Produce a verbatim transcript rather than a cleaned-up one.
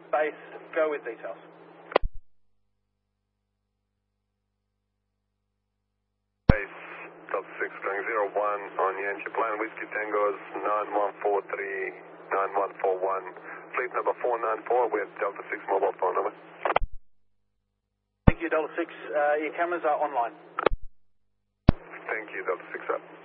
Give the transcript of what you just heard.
Base, go with details. Base, Delta six going zero one on Yankee plan, Whiskey Tango's nine one four three, nine one four one, fleet number four nine four with Delta six mobile phone number. Thank you, Delta six. Uh, your cameras are online. Thank you, Delta six up.